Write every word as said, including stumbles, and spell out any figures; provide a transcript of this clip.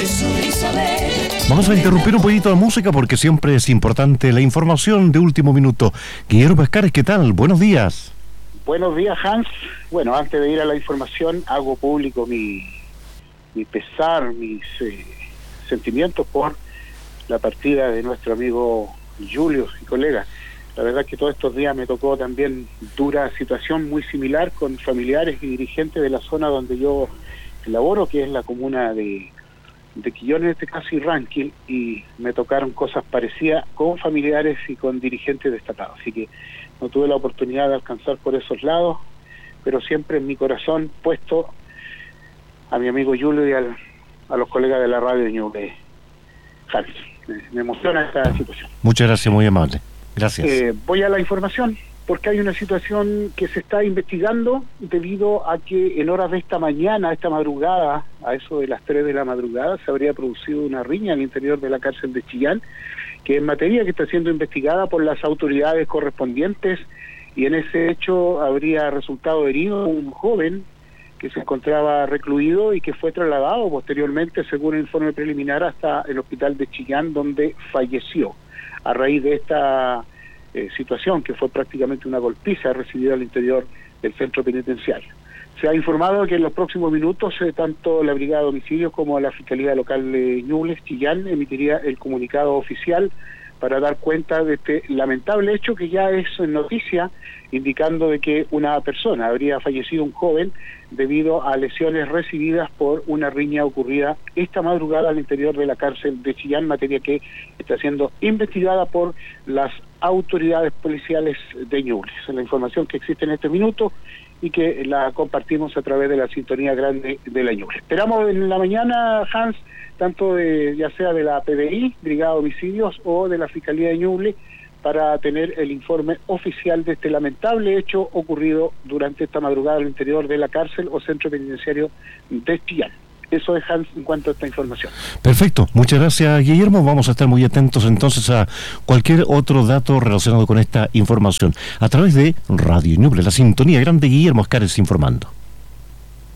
Vamos a interrumpir un poquito la música porque siempre es importante la información de último minuto. Guillermo Pescares, ¿qué tal? Buenos días. Buenos días, Hans. Bueno, antes de ir a la información, hago público mi, mi pesar, mis eh, sentimientos por la partida de nuestro amigo Julio y colega. La verdad que todos estos días me tocó también dura situación muy similar con familiares y dirigentes de la zona donde yo laboro, que es la comuna de, de Quillón, en este caso, y Ranquil, y me tocaron cosas parecidas con familiares y con dirigentes destacados. Así que no tuve la oportunidad de alcanzar por esos lados, pero siempre en mi corazón puesto a mi amigo Julio y al, a los colegas de la radio de Ñuble. Hans, me, me emociona esta situación. Muchas gracias, muy amable. Gracias. Eh, voy a la información, porque hay una situación que se está investigando debido a que en horas de esta mañana, esta madrugada, a eso de las tres de la madrugada, se habría producido una riña al interior de la cárcel de Chillán, que es materia que está siendo investigada por las autoridades correspondientes, y en ese hecho habría resultado herido un joven que se encontraba recluido y que fue trasladado posteriormente, según el informe preliminar, hasta el hospital de Chillán, donde falleció a raíz de esta eh, situación, que fue prácticamente una golpiza recibida al interior del centro penitenciario. Se ha informado que en los próximos minutos eh, tanto la Brigada de Homicidios como la Fiscalía Local de Ñuble, Chillán, emitiría el comunicado oficial para dar cuenta de este lamentable hecho que ya es noticia, indicando de que una persona habría fallecido, un joven, debido a lesiones recibidas por una riña ocurrida esta madrugada al interior de la cárcel de Chillán, materia que está siendo investigada por las autoridades policiales de Ñuble. Esa es la información que existe en este minuto y que la compartimos a través de la sintonía grande de la Ñuble. Esperamos en la mañana, Hans, tanto de, ya sea de la P D I, Brigada de Homicidios, o de la Fiscalía de Ñuble, para tener el informe oficial de este lamentable hecho ocurrido durante esta madrugada al interior de la cárcel o centro penitenciario de Chillán. Eso es, Hans, en cuanto a esta información. Perfecto, muchas gracias, Guillermo. Vamos a estar muy atentos entonces a cualquier otro dato relacionado con esta información a través de Radio Ñuble, la sintonía grande. Guillermo Pescares informando.